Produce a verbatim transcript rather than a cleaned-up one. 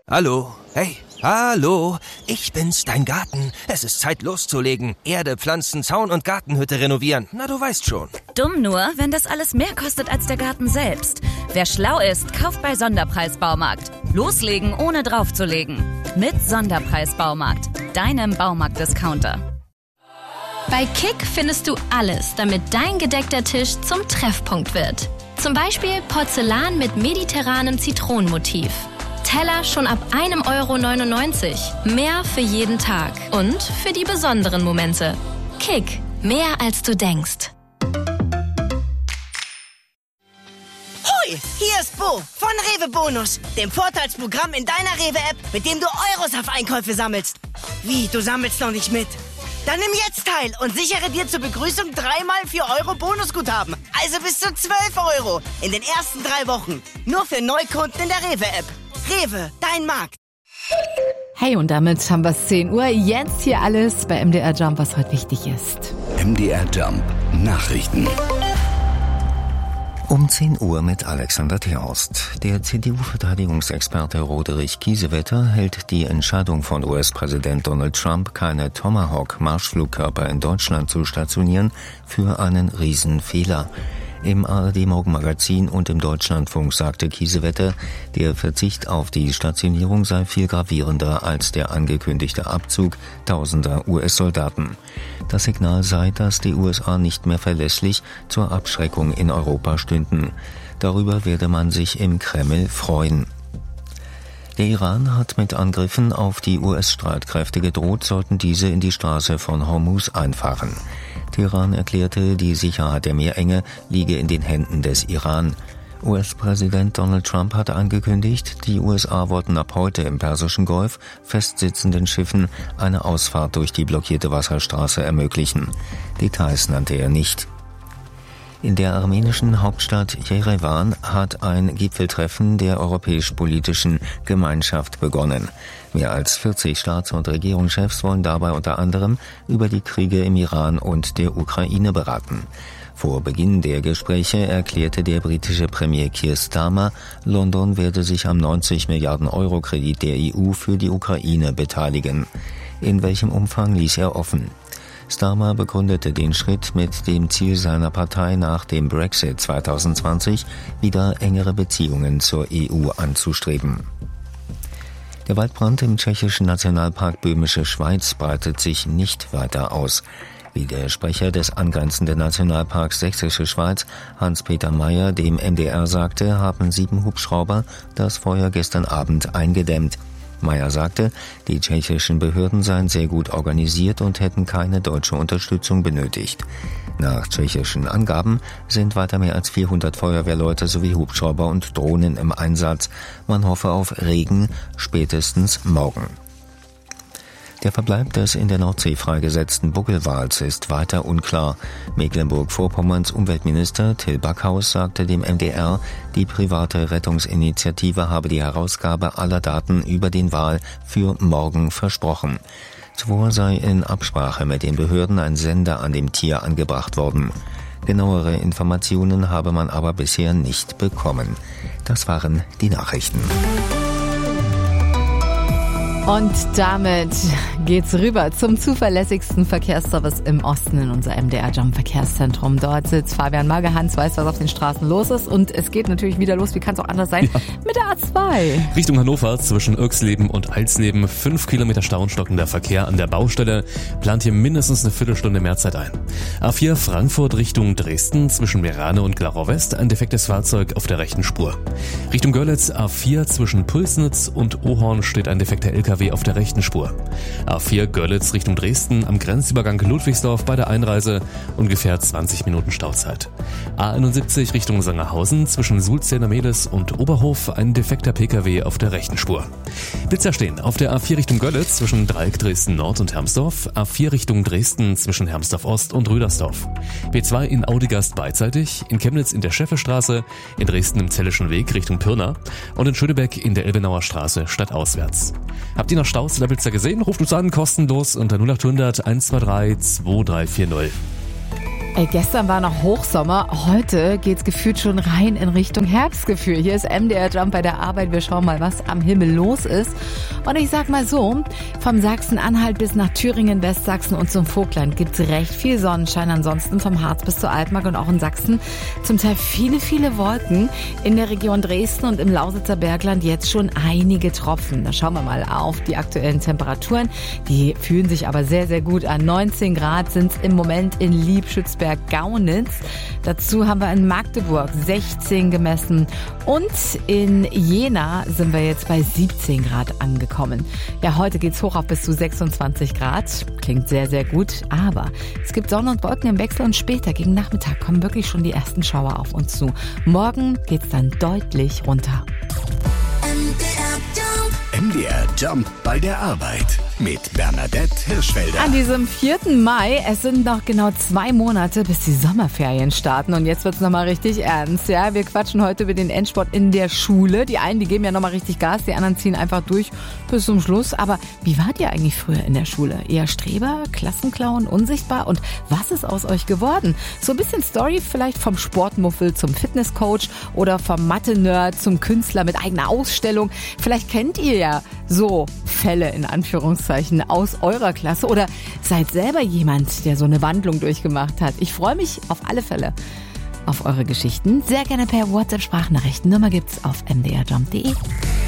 Hallo, hey, hallo, ich bin's, dein Garten. Es ist Zeit loszulegen. Erde, Pflanzen, Zaun und Gartenhütte renovieren. Na, du weißt schon. Dumm nur, wenn das alles mehr kostet als der Garten selbst. Wer schlau ist, kauft bei Sonderpreis-Baumarkt. Loslegen, ohne draufzulegen. Mit Sonderpreis-Baumarkt, deinem Baumarkt-Discounter. Bei Kick findest du alles, damit dein gedeckter Tisch zum Treffpunkt wird. Zum Beispiel Porzellan mit mediterranem Zitronenmotiv. Teller schon ab einem Euro neunundneunzig. Mehr für jeden Tag und für die besonderen Momente. Kick, mehr als du denkst. Hoi, hier ist Bo von Rewe Bonus, dem Vorteilsprogramm in deiner Rewe-App, mit dem du Euros auf Einkäufe sammelst. Wie, du sammelst noch nicht mit? Dann nimm jetzt teil und sichere dir zur Begrüßung dreimal vier Euro Bonusguthaben. Also bis zu zwölf Euro in den ersten drei Wochen. Nur für Neukunden in der Rewe-App. Rewe, dein Markt. Hey, und damit haben wir es zehn Uhr. Jetzt hier alles bei M D R Jump, was heute wichtig ist. M D R Jump Nachrichten. Um zehn Uhr mit Alexander Theorst. Der C D U-Verteidigungsexperte Roderich Kiesewetter hält die Entscheidung von U S-Präsident Donald Trump, keine Tomahawk-Marschflugkörper in Deutschland zu stationieren, für einen Riesenfehler. Im A R D-Morgenmagazin und im Deutschlandfunk sagte Kiesewetter, der Verzicht auf die Stationierung sei viel gravierender als der angekündigte Abzug tausender U S-Soldaten. Das Signal sei, dass die U S A nicht mehr verlässlich zur Abschreckung in Europa stünden. Darüber werde man sich im Kreml freuen. Der Iran hat mit Angriffen auf die U S-Streitkräfte gedroht, sollten diese in die Straße von Hormuz einfahren. Teheran erklärte, die Sicherheit der Meerenge liege in den Händen des Iran. U S-Präsident Donald Trump hatte angekündigt, die U S A wollten ab heute im Persischen Golf festsitzenden Schiffen eine Ausfahrt durch die blockierte Wasserstraße ermöglichen. Details nannte er nicht. In der armenischen Hauptstadt Jerewan hat ein Gipfeltreffen der europäisch-politischen Gemeinschaft begonnen. Mehr als vierzig Staats- und Regierungschefs wollen dabei unter anderem über die Kriege im Iran und der Ukraine beraten. Vor Beginn der Gespräche erklärte der britische Premier Keir Starmer, London werde sich am neunzig Milliarden Euro Kredit der E U für die Ukraine beteiligen. In welchem Umfang ließ er offen. Starmer begründete den Schritt mit dem Ziel seiner Partei, nach dem Brexit zwanzig zwanzig wieder engere Beziehungen zur E U anzustreben. Der Waldbrand im tschechischen Nationalpark Böhmische Schweiz breitet sich nicht weiter aus. Wie der Sprecher des angrenzenden Nationalparks Sächsische Schweiz, Hans-Peter Meyer, dem M D R sagte, haben sieben Hubschrauber das Feuer gestern Abend eingedämmt. Meyer sagte, die tschechischen Behörden seien sehr gut organisiert und hätten keine deutsche Unterstützung benötigt. Nach tschechischen Angaben sind weiter mehr als vierhundert Feuerwehrleute sowie Hubschrauber und Drohnen im Einsatz. Man hoffe auf Regen spätestens morgen. Der Verbleib des in der Nordsee freigesetzten Buckelwals ist weiter unklar. Mecklenburg-Vorpommerns Umweltminister Till Backhaus sagte dem M D R, die private Rettungsinitiative habe die Herausgabe aller Daten über den Wal für morgen versprochen. Zuvor sei in Absprache mit den Behörden ein Sender an dem Tier angebracht worden. Genauere Informationen habe man aber bisher nicht bekommen. Das waren die Nachrichten. Und damit geht's rüber zum zuverlässigsten Verkehrsservice im Osten in unser M D R Jump Verkehrszentrum. Dort sitzt Fabian Magerhans, weiß, was auf den Straßen los ist. Und es geht natürlich wieder los, wie kann es auch anders sein, ja. mit der A zwei. Richtung Hannover zwischen Irxleben und Alsleben. Fünf Kilometer Stau und stockender Verkehr an der Baustelle. Plant hier mindestens eine Viertelstunde mehr Zeit ein. A vier Frankfurt Richtung Dresden zwischen Merane und Glarau West. Ein defektes Fahrzeug auf der rechten Spur. Richtung Görlitz A vier zwischen Pülsnitz und Ohorn steht ein defekter L K W auf der rechten Spur. A vier Görlitz Richtung Dresden am Grenzübergang Ludwigsdorf bei der Einreise ungefähr zwanzig Minuten Stauzeit. A einundsiebzig Richtung Sangerhausen zwischen Sulzerner-Mehlis und Oberhof ein defekter P K W auf der rechten Spur. Blitzer stehen auf der A vier Richtung Görlitz zwischen Dreieck Dresden Nord und Hermsdorf, A vier Richtung Dresden zwischen Hermsdorf Ost und Rüdersdorf. B zwei in Audigast beidseitig, in Chemnitz in der Schäffelstraße, in Dresden im Zellischen Weg Richtung Pirna und in Schönebeck in der Elbenauer Straße stadtauswärts. Habt ihr noch Staus in der Blitzer gesehen? Ruft uns an, kostenlos unter null acht hundert eins zwei drei zwei drei vier null. Ey, gestern war noch Hochsommer, heute geht's gefühlt schon rein in Richtung Herbstgefühl. Hier ist M D R Jump bei der Arbeit. Wir schauen mal, was am Himmel los ist. Und ich sag mal so, vom Sachsen-Anhalt bis nach Thüringen, Westsachsen und zum Vogtland gibt's recht viel Sonnenschein. Ansonsten vom Harz bis zur Altmark und auch in Sachsen zum Teil viele, viele Wolken. In der Region Dresden und im Lausitzer Bergland jetzt schon einige Tropfen. Da schauen wir mal auf die aktuellen Temperaturen. Die fühlen sich aber sehr, sehr gut an. neunzehn Grad sind's im Moment in Liebschützberg. Gaunitz. Dazu haben wir in Magdeburg sechzehn gemessen und in Jena sind wir jetzt bei siebzehn Grad angekommen. Ja, heute geht's hoch auf bis zu sechsundzwanzig Grad. Klingt sehr, sehr gut, aber es gibt Sonne und Wolken im Wechsel und später gegen Nachmittag kommen wirklich schon die ersten Schauer auf uns zu. Morgen geht's dann deutlich runter. M D R Jump bei der Arbeit mit Bernadette Hirschfelder. An diesem vierten Mai, es sind noch genau zwei Monate, bis die Sommerferien starten. Und jetzt wird's nochmal richtig ernst. Ja, wir quatschen heute über den Endsport in der Schule. Die einen, die geben ja nochmal richtig Gas, die anderen ziehen einfach durch bis zum Schluss. Aber wie wart ihr eigentlich früher in der Schule? Eher Streber, Klassenclown, unsichtbar? Und was ist aus euch geworden? So ein bisschen Story vielleicht vom Sportmuffel zum Fitnesscoach oder vom Mathe-Nerd zum Künstler mit eigener Ausstellung. Vielleicht kennt ihr ja so Fälle in Anführungszeichen aus eurer Klasse oder seid selber jemand, der so eine Wandlung durchgemacht hat. Ich freue mich auf alle Fälle auf eure Geschichten. Sehr gerne per WhatsApp-Sprachnachrichten. Nummer gibt's auf m d r jump punkt d e.